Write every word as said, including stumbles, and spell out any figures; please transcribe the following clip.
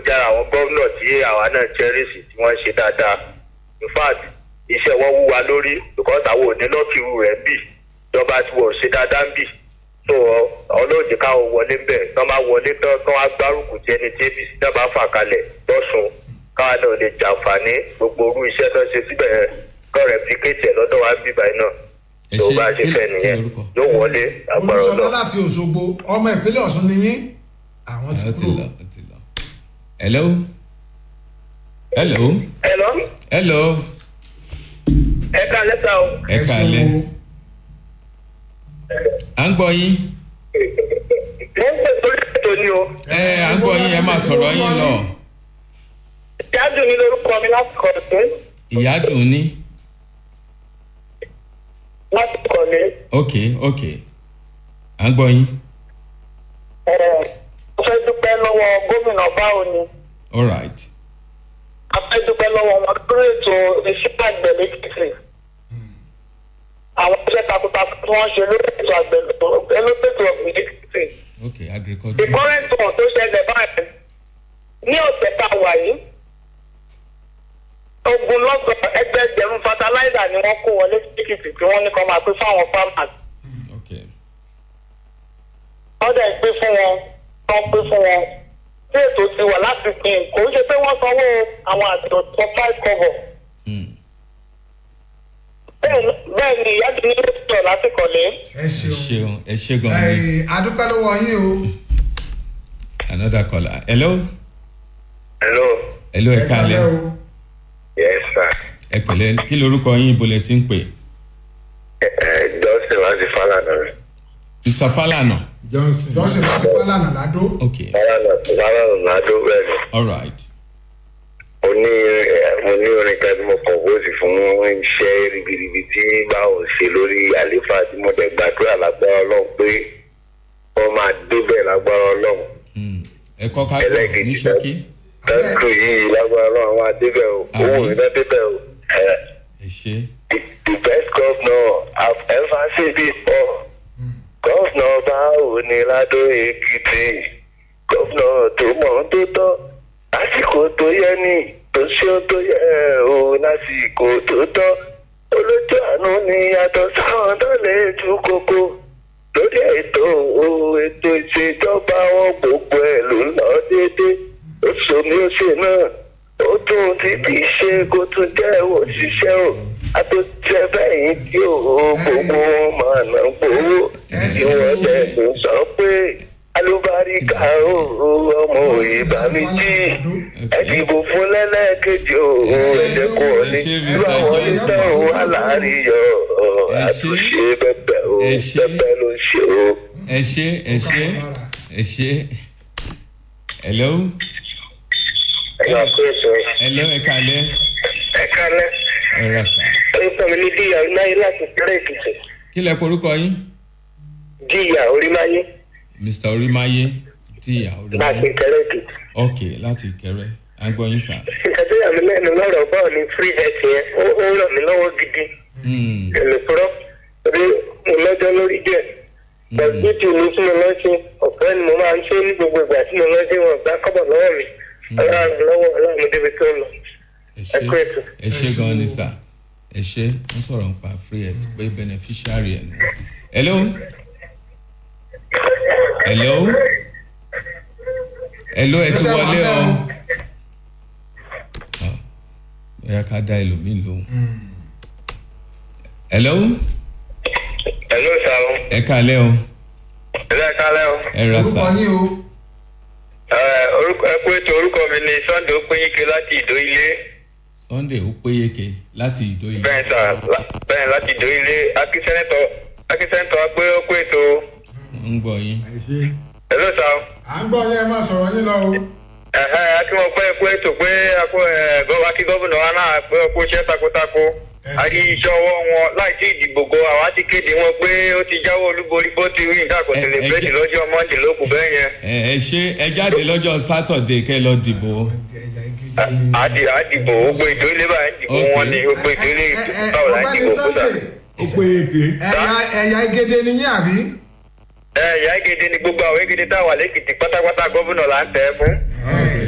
jẹ́ àwọn gómìnà tí àwa náà cherish tí wọ́n ṣe dáadáa in fact iṣẹ́ wọn wú wa lórí because àwọn òní lọ́kìrú rẹ̀ ń bì ìjọba tí wọ́n ṣe dáadáa ń bì so ọlọ́ọ̀dẹ káwọn wọlé bẹ̀ tán bá wọlé tán tán wá gbárùkù tí ẹni tí apc náà bá fà kalẹ̀ lọ́sùn káwa náà lè jàǹfààní gbogbo orú iṣẹ́ tó ṣe síbẹ̀ kọ́ replicate ẹ̀ lọ́dọ̀ wa ń bíbá iná tó bá ṣe fẹ́ nìyẹn yóò wọlé agbára ọlọ́. olùsọlá láti Òṣogbo ọmọ ìpínlẹ̀ Ọ̀ṣun ni yín àwọn ti kúrò. hello hello hello hello ẹ ká lẹ́tà o. ẹ ká lẹ́ à ń gbọ́ yín. wọ́n ń pè sórí ètò ni o. ẹ à ń gbọ́ yín ẹ máa sọ̀rọ̀ yín lọ. ìyádùn ní lórúkọ mi láti kọ̀ọ̀tún. ìyádùn ní. láti kọ̀ọ̀lé. ok ok à ń gbọ́ yín. mo fẹ́ dúpẹ́ lọ́wọ́ gómìnà báwo ni. all right. a fẹ́ dúpẹ́ lọ́wọ́ wọn lórí ètò iṣẹ́ àgbẹ̀ lẹ́kìtì. àwọn iṣẹ́ takuntakun tí wọ́n ṣe lórí ètò àgbẹ̀ lórí ọ̀gbìn lẹ́kìtì. ok agriculture. the current one tó ṣẹlẹ̀ báyìí ní ọ̀sẹ̀ tá a wà yìí ogun lọ́sọ̀ ẹgbẹ̀ẹgbẹ̀rún fertilizer ni wọ́n kó wọlé lẹ́kìtì tí wọ́n ní kó máa pín fáwọn farmers. ok. wọ́n dẹ̀ pín fún wọn wọ́n pín fún wọn tí ètò ti wà láti pín kò ń ṣe pé wọ́n sanwó àwọn àgbẹ̀ tó price cover. bẹ́ẹ̀ ni ìyáàdì ní ìtọ̀ láti kọ̀lé. ẹ ṣeun ẹ ṣe gan ni. adúpẹ́ lọ́wọ́ yín o. another caller hello. hello. hello ẹ káalẹ́. yes sir. ẹ pẹ̀lẹ́ kí lorúkọ yín ibo lẹ ti ń pè. ẹ ẹ Johnson láti Fálànà rẹ. mr Falana. Johnson Johnson láti Fálànà ládó. ok. Fálànà Fálànà ládó bẹ́ẹ̀ ni. all right. mo ní mo ní orin kan tí mo compose fún iṣẹ́ ribiribi tí báwo ṣe lórí àléfà tí mo dẹ̀ gbàdúrà lágbára Ọlọ́run pé wọ́n máa débẹ̀ lágbára Ọlọ́run. ẹ kọ́ ká gbọ́ ní ṣókí. tẹ́sítù yìí lágbára Ọlọ́run àwọn adébẹ̀ o owó mi náà débẹ̀ o. ẹ ṣe. the best governor I've ever seen before. governor báwo ni Ládó Èkìtì governor tó mọ̀ tó tọ́ lásìkò tó yẹ ní tó ṣe tó yẹ o lásìkò tó tọ́ olójú àánú ni yàtọ̀ sáwọn tó lè tú kókó lórí ètò ètò ìṣèjọba wọn gbogbo ẹ̀ ló ń lọ déédéé ó sọmi ó ṣe náà ó tún ti bí ṣe kó tún jẹ́ òṣìṣẹ́ o àtúntẹ̀ bẹ́yìn tí o gbogbo wọn máa ná gbowó tí wọ́n tẹ̀ ń sọ pé alúbáríkà o ọmọ òyìnbá mi jí ẹ dìbò fún lẹ́lẹ́kejì o ẹ̀jẹ̀ kò ní irú àwọn iṣẹ́ o aláàríyọ àtúnṣe bẹ́bẹ̀ o bẹ́bẹ̀ ló ṣe o. ẹ ṣe ẹ ṣe ẹ ṣe hello. ẹ̀ka kó èso. hello ẹ kálẹ́. ẹ kálẹ́. ẹ rà sá. orúkọ mi ní díyà orímáyé láti ìpínlẹ̀ Èkìtì. kí lẹ porúkọ yín. díyà orímáyé. mr orímáyé díyà orímáyé. láti Ìkẹrẹ Èkìtì. ok láti Ìkẹrẹ à ń gbọ́ yín sá. nǹkan tó yà mí lẹ́nu lọ́rọ̀ báwo ni free health yẹn ó ń ràn mí lọ́wọ́ gidi. èlùpùrọ́ torí mo lọ́jọ́ lórí díẹ̀. bọ̀dútù mi tí mo lọ ṣe ọ̀pẹ́ ni mo máa ń ṣe ní gbogbo ìgbà tí mo lọ ṣe wọn gbá kọ́bọ̀ lọ́wọ́ mi. ọlọ́run lọ́wọ́ ọlọ́run débi tó lọ. ẹ kú ètò. ẹ ṣe gan ni sá ẹ ṣe wọ́n sọ̀rọ̀ nípa free health pé beneficiary ẹ̀ nù. hello. hello. hello ẹ ti wọlé o. bóyá ká dá ẹlòmíì lóhùn. hello. hello sir. ẹ kálẹ́ o. ẹ kálẹ́ o. ẹ ra sá. orúkọ yín o. orúkọ ẹ kú ètò orúkọ mi ni Sunday Opeyeke láti Ìdó Ilé. Sunday Opeyeke láti Ìdó Ilé. bẹ́ẹ̀ sà bẹ́ẹ̀ láti Ìdó Ilé akínsẹ́nẹ́tọ̀ akínsẹ́nẹ́tọ̀ pé ó kú ètò. ń gbọ́ yín. hello sir. à ń gbọ́ yín ẹ máa sọ̀rọ̀ yín lọ o. ẹ̀hẹ́ akínwó pé kú ètò pé akí gómìnà wa náà pé ó kú iṣẹ́ takuntakun àrí iṣẹ́ ọwọ́ wọn láì sí ìdìbò go àwa ti kéde wọn pé ó ti jáwé olúborí bó ti rí ìdàkọ̀ tẹlifíṣì lọ́jọ́ mọ́ndé lókù bẹ́ẹ̀ yẹn. ẹ ẹ ṣe ẹ jáde lọ́jọ́ sátọ̀dé kẹ́ lọ dìbò. àdì àdìbò gbogbo ìdílé báyìí dìbò wọn ni gbogbo ìdílé báwo la dìbò kúta. Opeyeke ẹ̀yà Igede ni yín àbí. ẹ̀yà Igede ni gbogbo àwọn Igede táwa lẹ́kìtì pátápátá gómìnà là ń tẹ̀ fún.